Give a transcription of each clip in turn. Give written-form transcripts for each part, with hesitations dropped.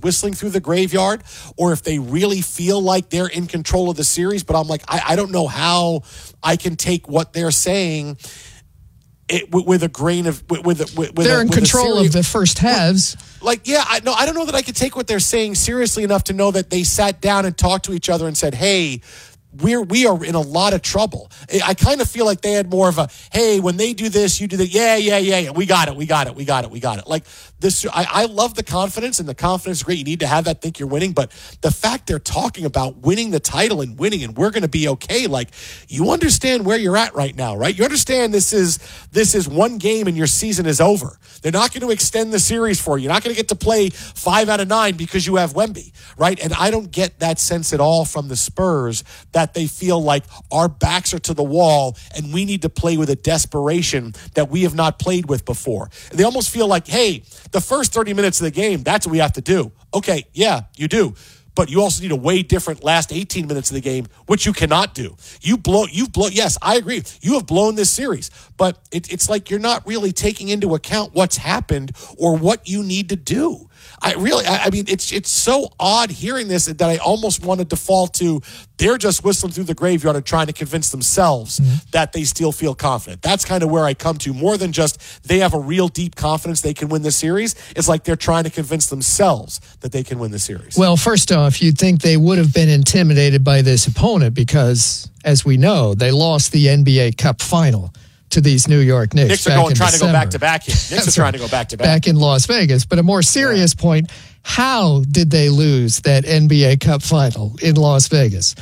whistling through the graveyard or if they really feel like they're in control of the series. But I'm like, I don't know how I can take what they're saying with a grain of they're in control of the first halves. I don't know that I could take what they're saying seriously enough to know that they sat down and talked to each other and said, hey, we are in a lot of trouble. I kind of feel like they had more of a, hey, when they do this, you do that. Yeah. We got it. Like this, I love the confidence, and the confidence is great. You need to have that, think you're winning. But the fact they're talking about winning the title and winning, and we're going to be okay. Like, you understand where you're at right now, right? You understand this is one game and your season is over. They're not going to extend the series for you. You're not going to get to play 5 out of 9 because you have Wemby, right? And I don't get that sense at all from the Spurs that they feel like our backs are to the wall and we need to play with a desperation that we have not played with before. They almost feel like, hey, the first 30 minutes of the game, that's what we have to do. Okay, yeah, you do. But you also need a way different last 18 minutes of the game, which you cannot do. You've blown. Yes, I agree. You have blown this series, but it's like you're not really taking into account what's happened or what you need to do. I mean, it's so odd hearing this that I almost want to default to they're just whistling through the graveyard and trying to convince themselves that they still feel confident. That's kind of where I come to, more than just they have a real deep confidence they can win the series. It's like they're trying to convince themselves that they can win the series. Well, first off, you'd think they would have been intimidated by this opponent because, as we know, they lost the NBA Cup final to these New York Knicks. Knicks are trying to go back-to-back here. Knicks are trying to go back-to-back. Back in Las Vegas. But a more serious point, how did they lose that NBA Cup final in Las Vegas?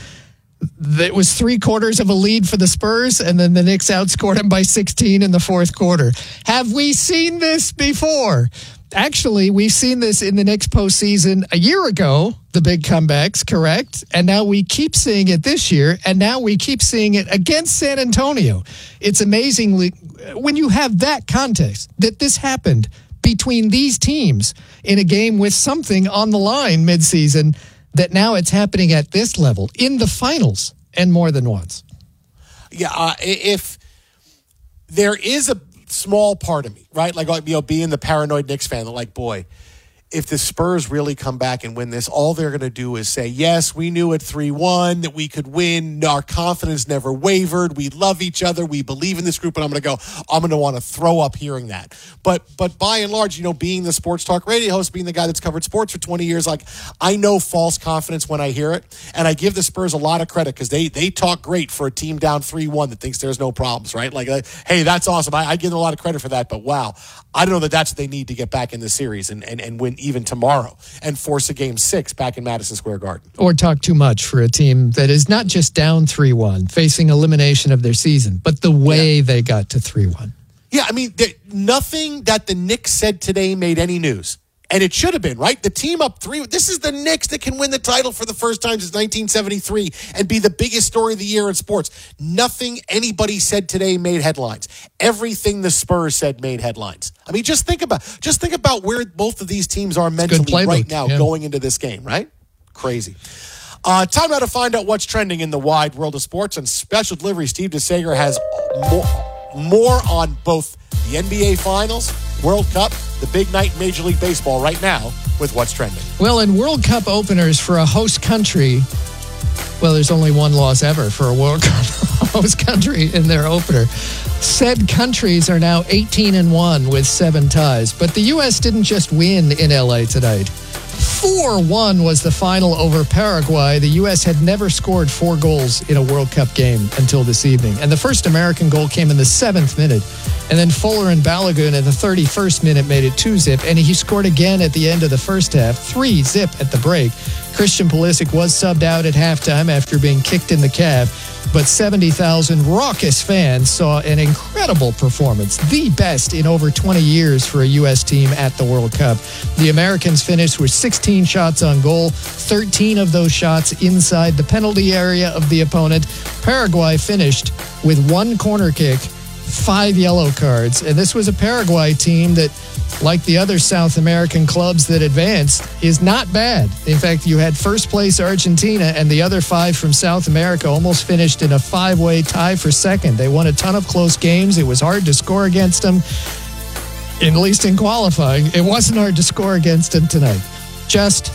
It was 3/4 of a lead for the Spurs, and then the Knicks outscored them by 16 in the fourth quarter. Have we seen this before? Actually, we've seen this in the Knicks postseason a year ago, the big comebacks, correct? And now we keep seeing it this year, and now we keep seeing it against San Antonio. It's amazingly, when you have that context, that this happened between these teams in a game with something on the line midseason, that now it's happening at this level, in the finals, and more than once. Yeah, if there is a small part of me, right? Like, being the paranoid Knicks fan, like, boy, if the Spurs really come back and win this, all they're going to do is say, yes, we knew at 3-1 that we could win. Our confidence never wavered. We love each other. We believe in this group. And I'm going to want to throw up hearing that. But by and large, being the sports talk radio host, being the guy that's covered sports for 20 years, like, I know false confidence when I hear it. And I give the Spurs a lot of credit because they talk great for a team down 3-1 that thinks there's no problems, right? Like, hey, that's awesome. I give them a lot of credit for that. But wow, I don't know that that's what they need to get back in the series and win even tomorrow and force a game 6 back in Madison Square Garden. Or talk too much for a team that is not just down 3-1, facing elimination of their season, but the way they got to 3-1. Yeah, I mean, nothing that the Knicks said today made any news. And it should have been, right? The team up 3. This is the Knicks that can win the title for the first time since 1973 and be the biggest story of the year in sports. Nothing anybody said today made headlines. Everything the Spurs said made headlines. I mean, just think about where both of these teams are mentally right now going into this game, right? Crazy. Time now to find out what's trending in the wide world of sports. And special delivery, Steve DeSager has more on both the NBA Finals, World Cup, the big night in Major League Baseball right now with what's trending. Well, in World Cup openers for a host country, there's only one loss ever for a World Cup host country in their opener. Said countries are now 18-1 with 7 ties. But the U.S. didn't just win in L.A. tonight. 4-1 was the final over Paraguay. The U.S. had never scored 4 goals in a World Cup game until this evening. And the first American goal came in the 7th minute. And then Fuller and Balogun at the 31st minute made it 2-0. And he scored again at the end of the first half, 3-0 at the break. Christian Pulisic was subbed out at halftime after being kicked in the calf. But 70,000 raucous fans saw an incredible performance, the best in over 20 years for a U.S. team at the World Cup. The Americans finished with 16 shots on goal, 13 of those shots inside the penalty area of the opponent. Paraguay finished with 1 corner kick, 5 yellow cards. And this was a Paraguay team that, like the other South American clubs that advanced, is not bad. In fact, you had first place Argentina, and the other 5 from South America almost finished in a 5-way tie for second. They won a ton of close games. It was hard to score against them, at least in qualifying. It wasn't hard to score against them tonight. Just